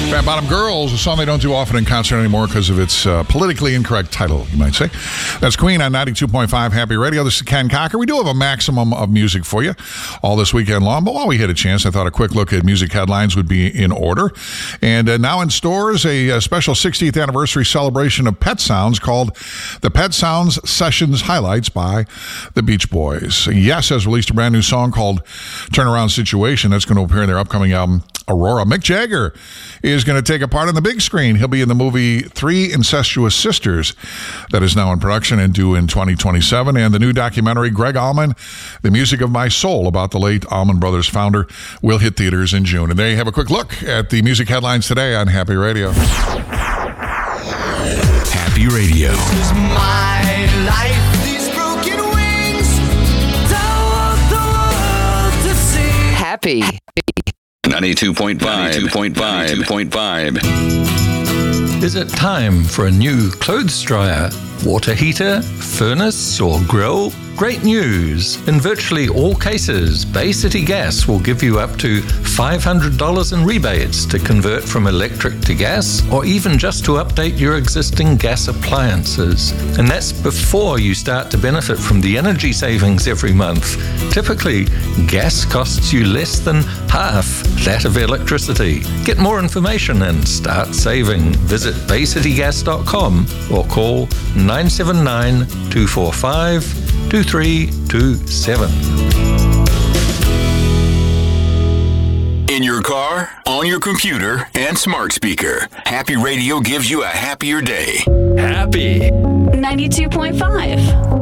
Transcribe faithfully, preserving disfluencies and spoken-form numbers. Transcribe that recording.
Fat Bottom Girls, a song they don't do often in concert anymore because of its uh, politically incorrect title, you might say. That's Queen on ninety-two point five Happy Radio. This is Ken Cocker. We do have a maximum of music for you all this weekend long, but while we had a chance, I thought a quick look at music headlines would be in order. And uh, now in stores, a, a special sixtieth anniversary celebration of Pet Sounds called the Pet Sounds Sessions Highlights by the Beach Boys. Yes has released a brand new song called Turnaround Situation. That's going to appear in their upcoming album, Aurora. Mick Jagger is going to take a part on the big screen. He'll be in the movie Three Incestuous Sisters that is now in production and due in twenty twenty-seven. And the new documentary, Greg Allman, The Music of My Soul, about the late Allman Brothers founder, will hit theaters in June. And there you have a quick look at the music headlines today on Happy Radio. Happy Radio. This is my life. These broken wings. Don't want the world to see. Happy. ninety-two point five. ninety-two point five. ninety-two point five. Is it time for a new clothes dryer, water heater, furnace, or grill? Great news! In virtually all cases, Bay City Gas will give you up to five hundred dollars in rebates to convert from electric to gas, or even just to update your existing gas appliances. And that's before you start to benefit from the energy savings every month. Typically, gas costs you less than half that of electricity. Get more information and start saving. Visit bay city gas dot com or call nine seven nine, two four five, two three two seven. In your car, on your computer, and smart speaker, Happy Radio gives you a happier day. Happy. ninety-two point five.